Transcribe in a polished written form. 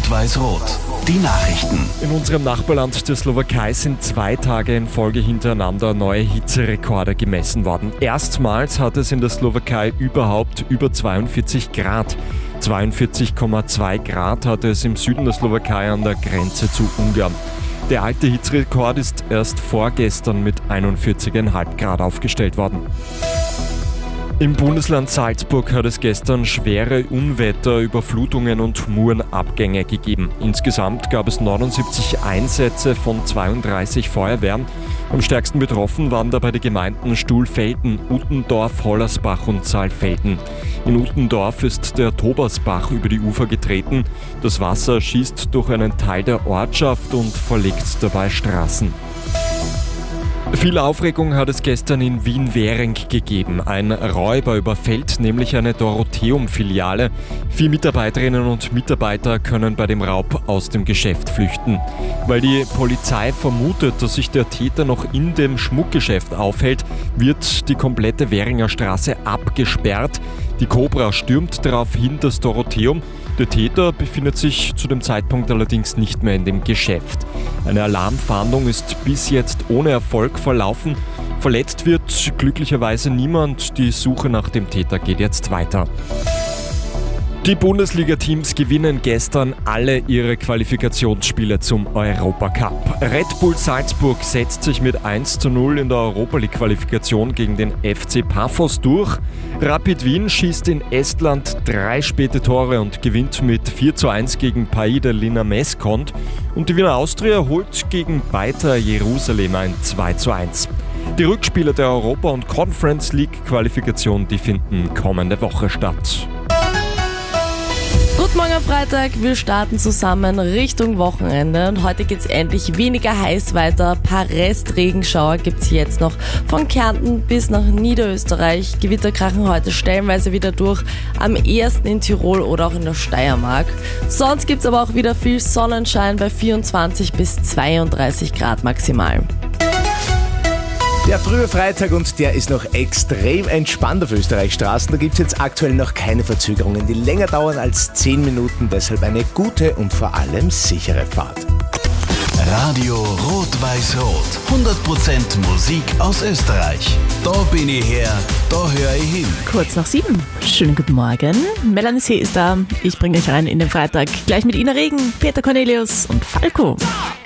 Rot-Weiß-Rot. Die Nachrichten. In unserem Nachbarland der Slowakei sind 2 Tage in Folge hintereinander neue Hitzerekorde gemessen worden. Erstmals hat es in der Slowakei überhaupt über 42 Grad. 42,2 Grad hatte es im Süden der Slowakei an der Grenze zu Ungarn. Der alte Hitzerekord ist erst vorgestern mit 41,5 Grad aufgestellt worden. Im Bundesland Salzburg hat es gestern schwere Unwetter, Überflutungen und Murenabgänge gegeben. Insgesamt gab es 79 Einsätze von 32 Feuerwehren. Am stärksten betroffen waren dabei die Gemeinden Stuhlfelden, Uttendorf, Hollersbach und Saalfelden. In Uttendorf ist der Tobersbach über die Ufer getreten. Das Wasser schießt durch einen Teil der Ortschaft und verlegt dabei Straßen. Viel Aufregung hat es gestern in Wien-Währing gegeben. Ein Räuber überfällt nämlich eine Dorotheum-Filiale. 4 Mitarbeiterinnen und Mitarbeiter können bei dem Raub aus dem Geschäft flüchten. Weil die Polizei vermutet, dass sich der Täter noch in dem Schmuckgeschäft aufhält, wird die komplette Währinger Straße abgesperrt. Die Cobra stürmt daraufhin das Dorotheum. Der Täter befindet sich zu dem Zeitpunkt allerdings nicht mehr in dem Geschäft. Eine Alarmfahndung ist bis jetzt ohne Erfolg verlaufen. Verletzt wird glücklicherweise niemand. Die Suche nach dem Täter geht jetzt weiter. Die Bundesliga-Teams gewinnen gestern alle ihre Qualifikationsspiele zum Europacup. Red Bull Salzburg setzt sich mit 1:0 in der Europa-League-Qualifikation gegen den FC Paphos durch. Rapid Wien schießt in Estland 3 späte Tore und gewinnt mit 4:1 gegen Paide Linnameskond. Und die Wiener Austria holt gegen Beitar Jerusalem ein 2:1. Die Rückspiele der Europa- und Conference League-Qualifikation, die finden kommende Woche statt. Guten Morgen am Freitag, wir starten zusammen Richtung Wochenende und heute geht's endlich weniger heiß weiter. Ein paar Restregenschauer gibt's jetzt noch von Kärnten bis nach Niederösterreich. Gewitter krachen heute stellenweise wieder durch, am ehesten in Tirol oder auch in der Steiermark. Sonst gibt's aber auch wieder viel Sonnenschein bei 24 bis 32 Grad maximal. Der frühe Freitag und der ist noch extrem entspannt auf Österreichs Straßen. Da gibt es jetzt aktuell noch keine Verzögerungen, die länger dauern als 10 Minuten. Deshalb eine gute und vor allem sichere Fahrt. Radio Rot-Weiß-Rot. 100% Musik aus Österreich. Da bin ich her, da höre ich hin. Kurz nach 7. Schönen guten Morgen. Melanie C. ist da. Ich bringe euch rein in den Freitag. Gleich mit Ina Regen, Peter Cornelius und Falco.